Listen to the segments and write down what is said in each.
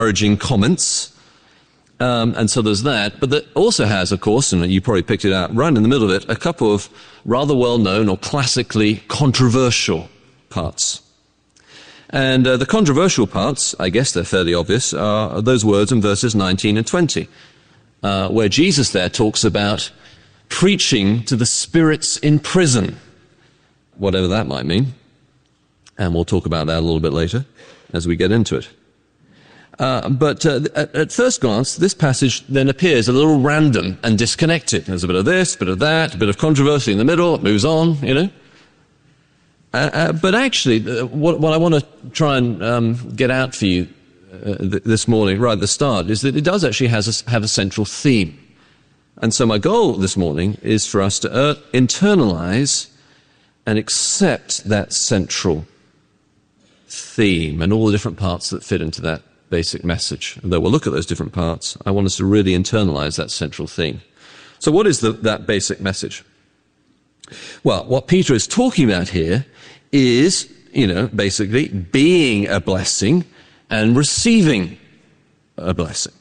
encouraging comments. And so there's that. But that also has, of course, and you probably picked it out right in the middle of it, a couple of rather well-known or classically controversial parts. And the controversial parts, I guess they're fairly obvious, are those words in verses 19 and 20, where Jesus there talks about preaching to the spirits in prison, whatever that might mean. And we'll talk about that a little bit later as we get into it. But at first glance, this passage then appears a little random and disconnected. There's a bit of this, a bit of that, a bit of controversy in the middle, it moves on, you know. But actually, what I want to try and get out for you this morning, right at the start, is that it does actually have a central theme. And so my goal this morning is for us to internalize and accept that central theme and all the different parts that fit into that basic message. And though we'll look at those different parts, I want us to really internalize that central theme. So what is that basic message? Well, what Peter is talking about here is, basically being a blessing and receiving a blessing.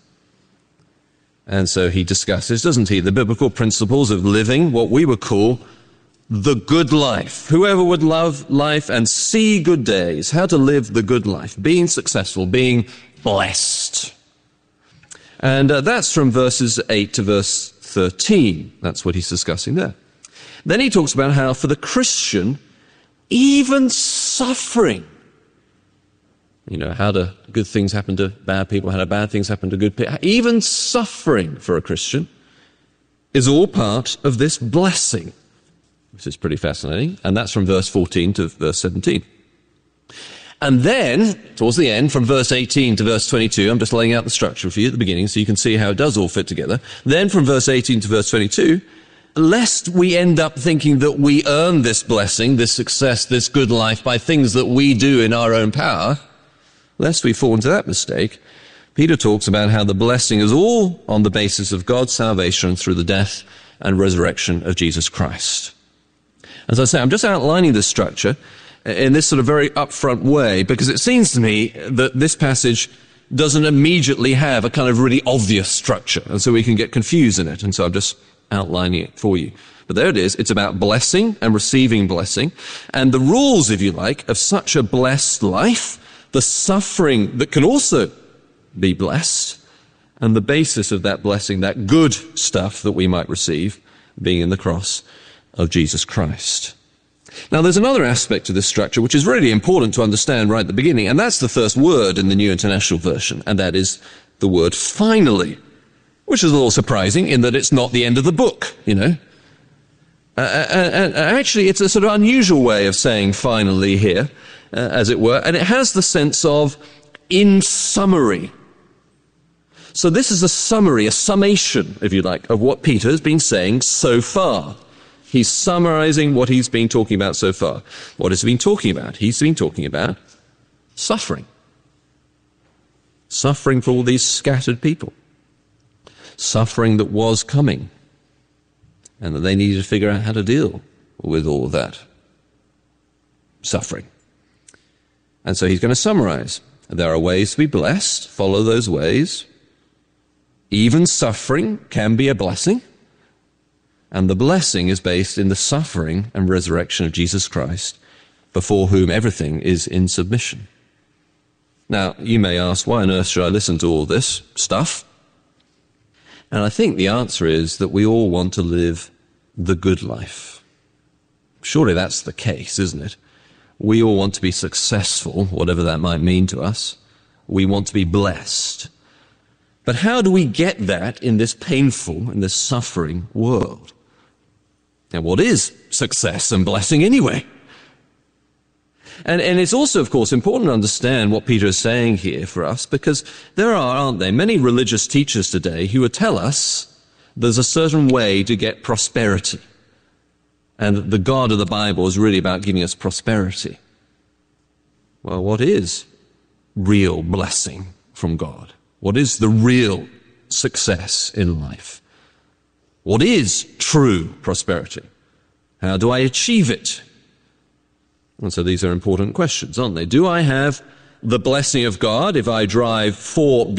And so he discusses, doesn't he, the biblical principles of living what we would call the good life. Whoever would love life and see good days, how to live the good life, being successful, being blessed. And that's from verses 8 to verse 13. That's what he's discussing there. Then he talks about how for the Christian, even suffering, how do good things happen to bad people, how do bad things happen to good people, even suffering for a Christian is all part of this blessing, which is pretty fascinating. And that's from verse 14 to verse 17. And then, towards the end, from verse 18 to verse 22, I'm just laying out the structure for you at the beginning so you can see how it does all fit together. Then from verse 18 to verse 22, lest we end up thinking that we earn this blessing, this success, this good life by things that we do in our own power, lest we fall into that mistake, Peter talks about how the blessing is all on the basis of God's salvation through the death and resurrection of Jesus Christ. As I say, I'm just outlining this structure in this sort of very upfront way, because it seems to me that this passage doesn't immediately have a kind of really obvious structure, and so we can get confused in it, and so I'm just outlining it for you. But there it is. It's about blessing and receiving blessing, and the rules, if you like, of such a blessed life, the suffering that can also be blessed, and the basis of that blessing, that good stuff that we might receive, being in the cross of Jesus Christ. Now, there's another aspect to this structure which is really important to understand right at the beginning, and that's the first word in the New International Version, and that is the word finally, which is a little surprising in that it's not the end of the book, And actually, it's a sort of unusual way of saying finally here, as it were, and it has the sense of in summary. So this is a summary, a summation, if you like, of what Peter has been saying so far. He's summarizing what he's been talking about so far. What has he been talking about? He's been talking about suffering. Suffering for all these scattered people. Suffering that was coming. And that they needed to figure out how to deal with all of that suffering. And so he's going to summarize. There are ways to be blessed. Follow those ways. Even suffering can be a blessing. And the blessing is based in the suffering and resurrection of Jesus Christ, before whom everything is in submission. Now, you may ask, why on earth should I listen to all this stuff? And I think the answer is that we all want to live the good life. Surely that's the case, isn't it? We all want to be successful, whatever that might mean to us. We want to be blessed. But how do we get that in this painful, in this suffering world? And what is success and blessing anyway? And it's also, of course, important to understand what Peter is saying here for us, because there are, aren't there, many religious teachers today who would tell us there's a certain way to get prosperity. And the God of the Bible is really about giving us prosperity. Well, what is real blessing from God? What is the real success in life? What is true prosperity? How do I achieve it? And so these are important questions, aren't they? Do I have the blessing of God if I drive 4